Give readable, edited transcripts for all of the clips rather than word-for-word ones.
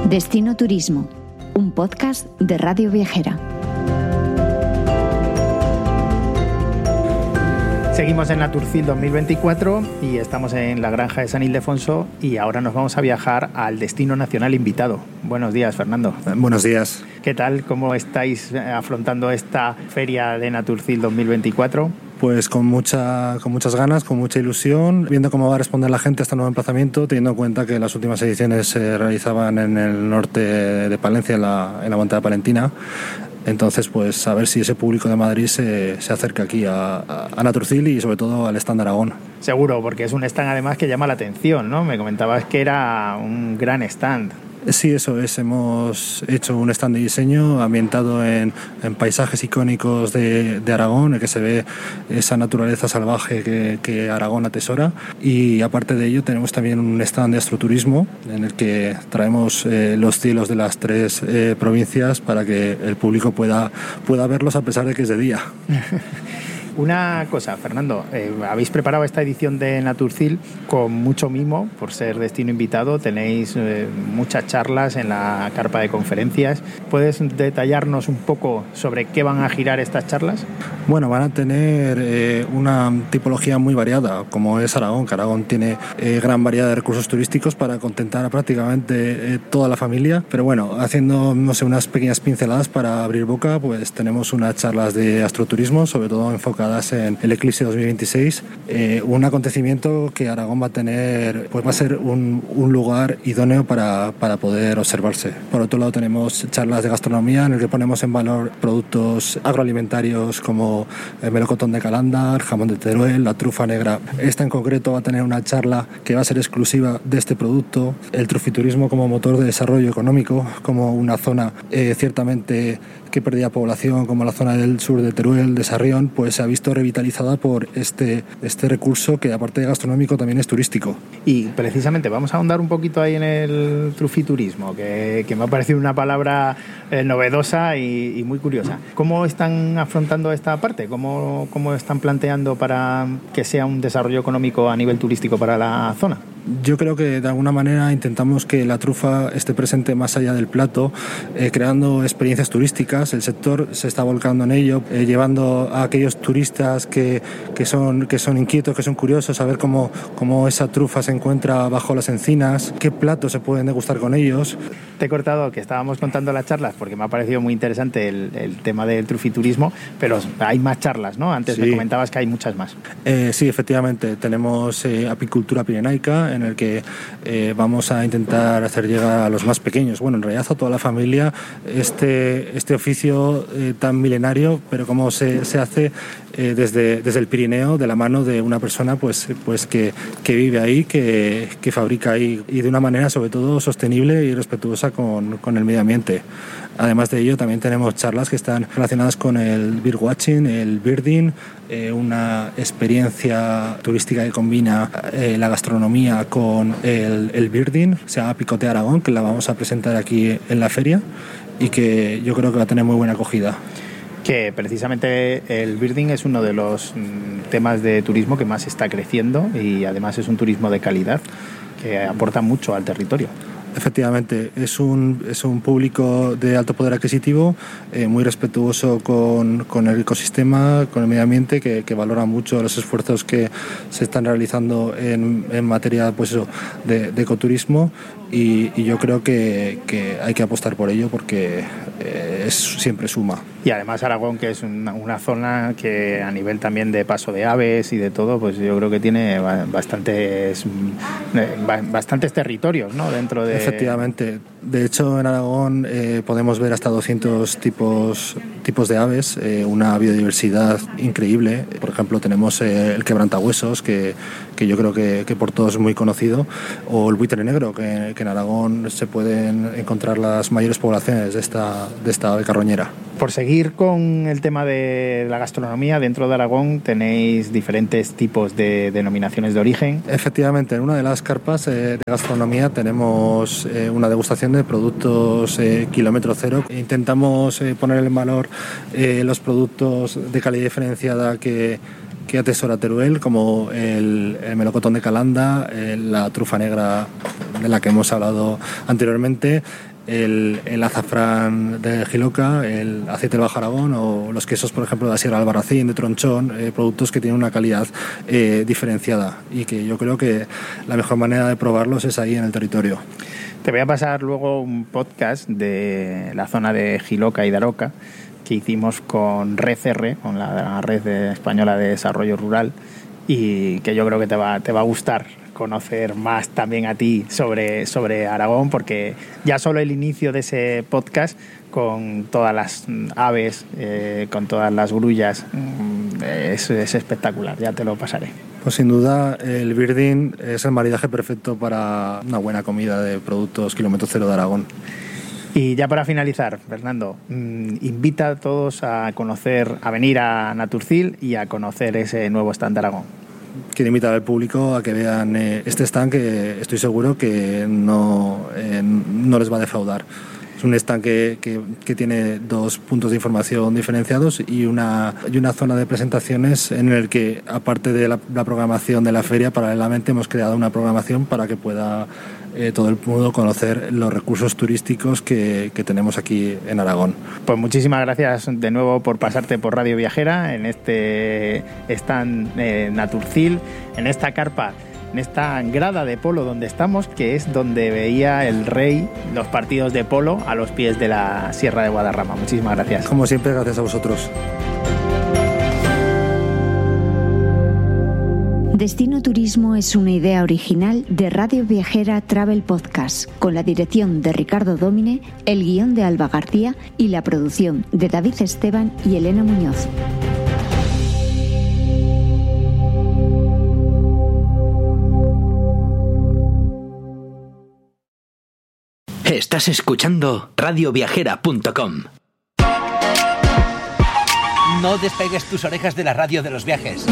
Destino Turismo, un podcast de Radio Viajera. Seguimos en Naturcil 2024 y estamos en la granja de San Ildefonso y ahora nos vamos a viajar al destino nacional invitado. Buenos días, Fernando. Buenos días. ¿Qué tal? ¿Cómo estáis afrontando esta feria de Naturcil 2024? Pues con muchas ganas, con mucha ilusión, viendo cómo va a responder la gente a este nuevo emplazamiento, teniendo en cuenta que las últimas ediciones se realizaban en el norte de Palencia, en la montaña palentina. Entonces, pues a ver si ese público de Madrid se acerca aquí a Naturcil y sobre todo al stand de Aragón. Seguro, porque es un stand además que llama la atención, ¿no? Me comentabas que era un gran stand. Sí, eso es. Hemos hecho un stand de diseño ambientado en paisajes icónicos de Aragón, en que se ve esa naturaleza salvaje que Aragón atesora. Y aparte de ello tenemos también un stand de astroturismo en el que traemos los cielos de las tres provincias para que el público pueda verlos a pesar de que es de día. Una cosa, Fernando, habéis preparado esta edición de Naturcil con mucho mimo, por ser destino invitado. Tenéis muchas charlas en la carpa de conferencias. ¿Puedes detallarnos un poco sobre qué van a girar estas charlas? Bueno, van a tener una tipología muy variada, como es Aragón, que Aragón tiene gran variedad de recursos turísticos para contentar a prácticamente toda la familia. Pero bueno, haciendo unas pequeñas pinceladas para abrir boca, pues tenemos unas charlas de astroturismo, sobre todo enfocadas en el eclipse 2026, un acontecimiento que Aragón va a tener, pues va a ser un lugar idóneo para poder observarse. Por otro lado tenemos charlas de gastronomía en el que ponemos en valor productos agroalimentarios como el melocotón de Calanda, el jamón de Teruel, la trufa negra. Esta en concreto va a tener una charla que va a ser exclusiva de este producto, el trufiturismo como motor de desarrollo económico, como una zona ciertamente que perdía población, como la zona del sur de Teruel, de Sarrión, pues se ha visto revitalizada por este recurso que aparte de gastronómico también es turístico. Y precisamente vamos a ahondar un poquito ahí en el trufiturismo, que me ha parecido una palabra novedosa y muy curiosa. ¿Cómo están afrontando esta parte? ¿Cómo están planteando para que sea un desarrollo económico a nivel turístico para la zona? Yo creo que de alguna manera intentamos que la trufa esté presente más allá del plato, creando experiencias turísticas. El sector se está volcando en ello, llevando a aquellos turistas que son inquietos, que son curiosos, a ver cómo esa trufa se encuentra bajo las encinas, qué platos se pueden degustar con ellos. Te he cortado que estábamos contando las charlas porque me ha parecido muy interesante el tema del trufiturismo, pero hay más charlas, ¿no? Antes me comentabas que hay muchas más. Sí, efectivamente. Tenemos apicultura pirenaica, en el que vamos a intentar hacer llegar a los más pequeños, bueno, en realidad a toda la familia, este oficio tan milenario, pero cómo se hace desde el Pirineo, de la mano de una persona pues que vive ahí, que fabrica ahí, y de una manera sobre todo sostenible y respetuosa con el medio ambiente. Además de ello, también tenemos charlas que están relacionadas con el birdwatching, el birding, una experiencia turística que combina la gastronomía con el birding, se llama Picotea Aragón, que la vamos a presentar aquí en la feria y que yo creo que va a tener muy buena acogida. Que precisamente el birding es uno de los temas de turismo que más está creciendo y además es un turismo de calidad que aporta mucho al territorio. Efectivamente, es un público de alto poder adquisitivo, muy respetuoso con el ecosistema, con el medio ambiente, que valora mucho los esfuerzos que se están realizando en materia pues eso, de ecoturismo, y yo creo que hay que apostar por ello porque siempre suma. Y además Aragón, que es una zona que a nivel también de paso de aves y de todo, pues yo creo que tiene bastantes territorios, ¿no? Dentro de... Efectivamente. De hecho, en Aragón podemos ver hasta 200 tipos de aves, una biodiversidad increíble. Por ejemplo, tenemos el quebrantahuesos, que yo creo que por todos es muy conocido, o el buitre negro, que en Aragón se pueden encontrar las mayores poblaciones de esta ave carroñera. Por seguir con el tema de la gastronomía, dentro de Aragón tenéis diferentes tipos de denominaciones de origen. Efectivamente, en una de las carpas de gastronomía tenemos una degustación de productos kilómetro cero. Intentamos poner en valor los productos de calidad diferenciada que atesora Teruel, como el melocotón de Calanda, la trufa negra de la que hemos hablado anteriormente, el azafrán de Jiloca, el aceite del Bajo Aragón o los quesos, por ejemplo, de la Sierra de Albarracín, de Tronchón, productos que tienen una calidad diferenciada y que yo creo que la mejor manera de probarlos es ahí en el territorio. Te voy a pasar luego un podcast de la zona de Jiloca y Daroca que hicimos con RedR, con la Red Española de Desarrollo Rural, y que yo creo que te va a gustar conocer más también a ti sobre Aragón, porque ya solo el inicio de ese podcast con todas las aves, con todas las grullas, es espectacular, ya te lo pasaré. Pues sin duda el birding es el maridaje perfecto para una buena comida de productos kilómetro cero de Aragón. Y ya para finalizar, Fernando, invita a todos a venir a Naturcil y a conocer ese nuevo stand de Aragón. Quiero invitar al público a que vean este stand, que estoy seguro que no les va a defraudar. Es un stand que tiene 2 puntos de información diferenciados y una zona de presentaciones en el que, aparte de la programación de la feria, paralelamente hemos creado una programación para que pueda todo el mundo conocer los recursos turísticos que tenemos aquí en Aragón. Pues muchísimas gracias de nuevo por pasarte por Radio Viajera en este stand Naturcil, en esta carpa, en esta grada de polo donde estamos, que es donde veía el rey los partidos de polo a los pies de la Sierra de Guadarrama. Muchísimas gracias. Como siempre, gracias a vosotros. Destino Turismo es una idea original de Radio Viajera Travel Podcast, con la dirección de Ricardo Dómine, el guión de Alba García y la producción de David Esteban y Elena Muñoz. Estás escuchando radioviajera.com. No despegues tus orejas de la radio de los viajes.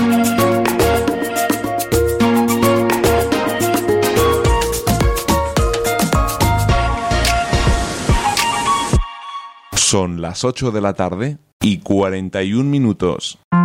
Son las 8 de la tarde y 41 minutos.